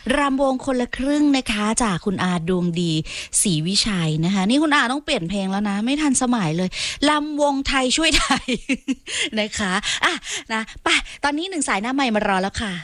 รำวงคนละครึ่งนะคะจากคุณอาดวงดีศรีวิชัยนะคะนี่คุณอาต้องเปลี่ยนเพลงแล้วนะไม่ทันสมัยเลยรำวงไทยช่วยไทย นะคะอ่ะนะไปตอนนี้หนึ่งสายหน้าใหม่มารอแล้วค่ะ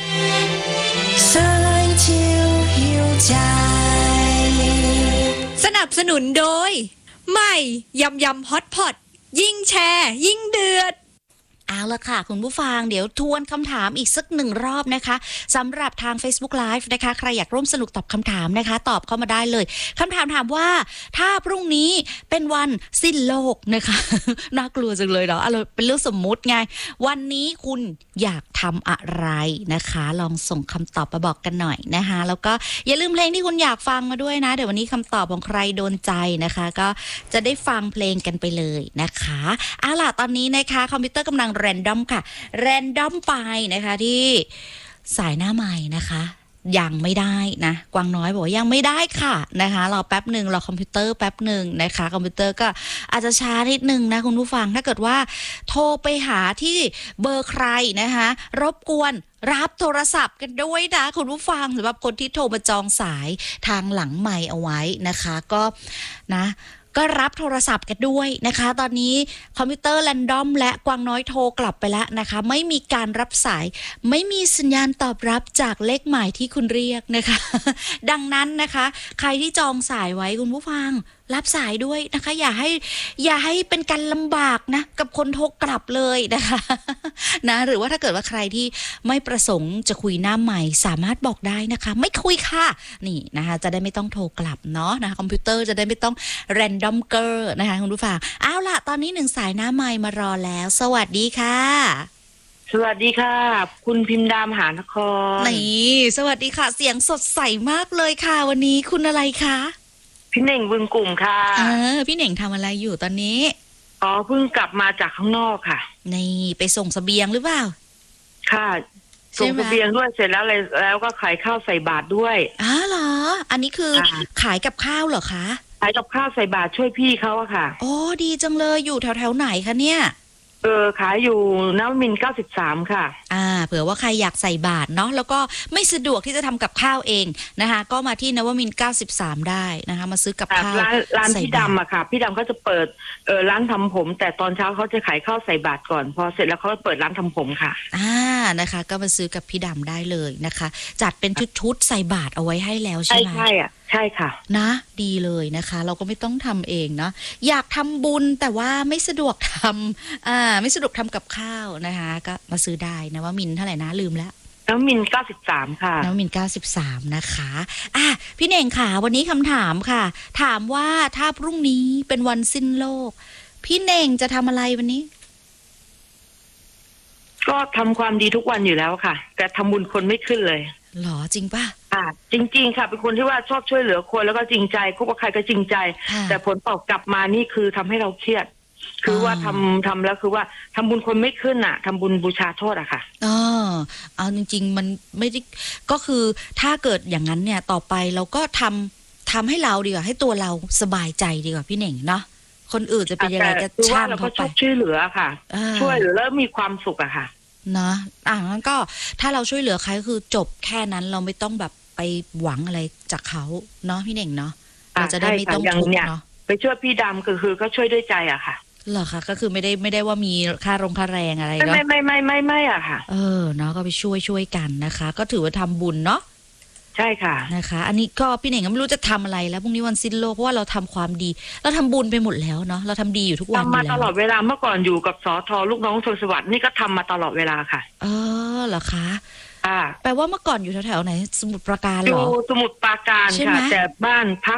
สนับสนุนโดยใหม่ยำยำฮอตพอตยิ่งแชร์ยิ่งเดือดเอาละค่ะคุณผู้ฟังเดี๋ยวทวนคำถามอีกสักหนึ่งรอบนะคะสำหรับทาง Facebook Live นะคะใครอยากร่วมสนุกตอบคำถามนะคะตอบเข้ามาได้เลยคำถามถามว่าถ้าพรุ่งนี้เป็นวันสิ้นโลกนะคะ น่ากลัวจังเลยเนาะเป็นเรื่องสมมุติไงวันนี้คุณอยากทำอะไรนะคะลองส่งคำตอบมาบอกกันหน่อยนะคะแล้วก็อย่าลืมเพลงที่คุณอยากฟังมาด้วยนะเดี๋ยววันนี้คำตอบของใครโดนใจนะคะก็จะได้ฟังเพลงกันไปเลยนะคะเอาล่ะตอนนี้นะคะคอมพิวเตอร์กำลังแรนดอมค่ะแรนดอมไปนะคะที่สายหน้าใหม่นะคะยังไม่ได้นะกวางน้อยบอกว่ายังไม่ได้ค่ะนะคะรอแป๊บหนึ่งรอคอมพิวเตอร์แป๊บหนึ่งนะคะคอมพิวเตอร์ก็อาจจะช้านิดนึงนะคุณผู้ฟังถ้าเกิดว่าโทรไปหาที่เบอร์ใครนะคะรบกวนรับโทรศัพท์กันด้วยนะคุณผู้ฟังสำหรับคนที่โทรมาจองสายทางหลังไมค์เอาไว้นะคะก็นะก็รับโทรศัพท์กันด้วยนะคะตอนนี้คอมพิวเตอร์แรนดอมและกวางน้อยโทรกลับไปแล้วนะคะไม่มีการรับสายไม่มีสัญญาณตอบรับจากเลขหมายที่คุณเรียกนะคะ ดังนั้นนะคะใครที่จองสายไว้คุณผู้ฟังรับสายด้วยนะคะอย่าให้เป็นการลำบากนะกับคนโทรกลับเลยนะคะ นะหรือว่าถ้าเกิดว่าใครที่ไม่ประสงค์จะคุยหน้าใหม่สามารถบอกได้นะคะไม่คุยค่ะนี่นะคะจะได้ไม่ต้องโทรกลับเนาะนะคะคอมพิวเตอร์จะได้ไม่ต้องแรนดอมเกอร์นะคะคุณผู้ฟังเอาล่ะตอนนี้หนึ่งสายหน้าใหม่มารอแล้วสวัสดีค่ะสวัสดีค่ะคุณพิมพ์ดามหานครนี่สวัสดีค่ะเสียงสดใสมากเลยค่ะวันนี้คุณอะไรคะพี่เน่งบึงกลุ่มค่ะพี่เน่งทำอะไรอยู่ตอนนี้เพิ่งกลับมาจากข้างนอกค่ะนี่ไปส่งเสบียงหรือเปล่าค่ะส่งเสบียงด้วยเสร็จแล้วอะไรแล้วก็ขายข้าวใส่บาตรด้วยเหรออันนี้คือขายกับข้าวเหรอคะขายกับข้าวใส่บาตรช่วยพี่เขาอะค่ะโอ้ดีจังเลยอยู่แถวไหนคะเนี่ยขายอยู่นวมินทร์93ค่ะเผื่อว่าใครอยากใส่บาตรเนาะแล้วก็ไม่สะดวกที่จะทำกับข้าวเองนะคะก็มาที่นวมินทร์93ได้นะคะมาซื้อกับข้าวร้านพี่ดำอะค่ะพี่ดำเขาจะเปิดร้านทำผมแต่ตอนเช้าเขาจะขายข้าวใส่บาตรก่อนพอเสร็จแล้วเขาเปิดร้านทำผมค่ะนะคะก็มาซื้อกับพี่ดำได้เลยนะคะจัดเป็นชุดๆใส่บาตรเอาไว้ให้แล้วใช่ไหมใช่อ่ะใช่ค่ะนะดีเลยนะคะเราก็ไม่ต้องทำเองเนาะอยากทำบุญแต่ว่าไม่สะดวกทำไม่สะดวกทำกับข้าวนะคะก็มาซื้อได้นะว่ามินเท่าไหร่นะลืมแล้วน้ำมิน93ค่ะน้ำมิน93นะคะพี่เน่งค่ะวันนี้คำถามค่ะถามว่าถ้าพรุ่งนี้เป็นวันสิ้นโลกพี่เน่งจะทำอะไรวันนี้ก็ทำความดีทุกวันอยู่แล้วค่ะแต่ทำบุญคนไม่ขึ้นเลยหรอจริงป่ะจริงๆค่ะเป็นคนที่ว่าชอบช่วยเหลือคนแล้วก็จริงใจคบกับใครก็จริงใจแต่ผลตอบกลับมานี่คือทำให้เราเครียดคือว่าทำแล้วคือว่าทำบุญคนไม่ขึ้นทำบุญบูชาโทษอะค่ะเอาจริงๆมันไม่ได้ก็คือถ้าเกิดอย่างนั้นเนี่ยต่อไปเราก็ทำให้เราดีกว่าให้ตัวเราสบายใจดีกว่าพี่เน่งเนาะคนอื่นจะเป็นยังไงก็ช่างเขาไปช่วยเหลือค่ะช่วยเหลือแล้วมีความสุขอะค่ะนะงั้นก็ถ้าเราช่วยเหลือใครก็คือจบแค่นั้นเราไม่ต้องแบบไปหวังอะไรจากเขาเนาะพี่เน่งเนาะเราจะได้ไม่ต้องทุกข์เนาะไปช่วยพี่ดำคือก็ช่วยด้วยใจอะค่ะเหรอคะก็คือไม่ได้ว่ามีค่าแรงอะไรเนาะไม่อะค่ะเนาะก็ไปช่วยกันนะคะก็ถือว่าทำบุญเนาะใช่ค่ะนะคะอันนี้ก็พี่เน่งก็ไม่รู้จะทำอะไรแล้วพรุ่งนี้วันสิ้นโลกเพราะว่าเราทำความดีเราทำบุญไปหมดแล้วเนาะเราทำดีอยู่ทุกวันทำมาตลอดเวลาเมื่อก่อนอยู่กับสท.ลูกน้องชนสวัสดิ์นี่ก็ทำมาตลอดเวลาค่ะเหรอคะแปลว่าเมื่อก่อนอยู่แถวๆไหนสมุทรปราการเหรออยู่สมุทรปราการค่ะแต่บ้านพัก